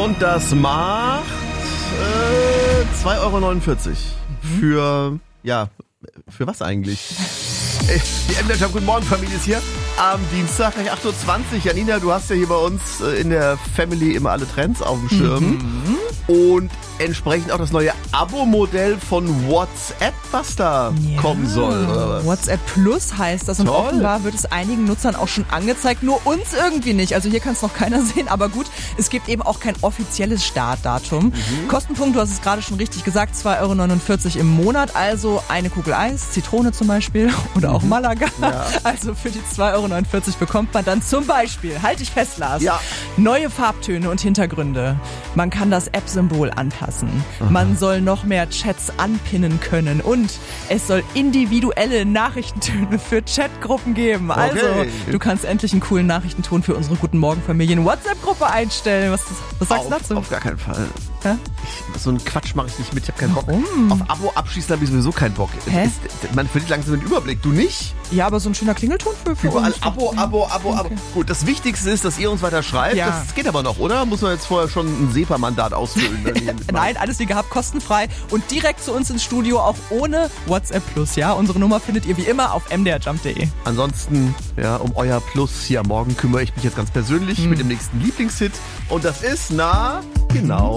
Und das macht 2,49 € für, für was eigentlich? Die MDR Jump, guten Morgen, Familie ist hier. Am Dienstag, gleich 8:20 Uhr. Janina, du hast ja hier bei uns in der Family immer alle Trends auf dem Schirm. Und entsprechend auch das neue Abo-Modell von WhatsApp, was da kommen soll. Oder was? WhatsApp Plus heißt das und Toll. offenbar wird es einigen Nutzern auch schon angezeigt, nur uns irgendwie nicht. Also hier kann es noch keiner sehen, aber gut, es gibt eben auch kein offizielles Startdatum. Kostenpunkt, du hast es gerade schon richtig gesagt, 2,49 € im Monat, also eine Kugel Eis, Zitrone zum Beispiel oder auch Malaga. Ja. Also für die 2,49 € bekommt man dann zum Beispiel, halt dich fest, Lars, neue Farbtöne und Hintergründe. Man kann das App-Symbol anpassen. Man soll noch mehr Chats anpinnen können und es soll individuelle Nachrichtentöne für Chatgruppen geben. Also, du kannst endlich einen coolen Nachrichtenton für unsere Guten Morgen Familien WhatsApp-Gruppe einstellen. Was sagst du dazu? Auf gar keinen Fall. Ja? So einen Quatsch mache ich nicht mit, ich habe keinen Bock. Warum? Auf Abo abschließen habe ich sowieso keinen Bock. Hä? Man verliert langsam den Überblick, du nicht? Ja, aber so ein schöner Klingelton für Überall uns. Abo. Okay. Gut, das Wichtigste ist, dass ihr uns weiter schreibt. Ja. Das geht aber noch, oder? Muss man jetzt vorher schon ein SEPA-Mandat ausfüllen? Nein, alles wie gehabt, kostenfrei und direkt zu uns ins Studio, auch ohne WhatsApp Plus, ja? Unsere Nummer findet ihr wie immer auf mdrjump.de. Ansonsten, um euer Plus hier am Morgen kümmere ich mich jetzt ganz persönlich mit dem nächsten Lieblingshit. Und das ist, genau.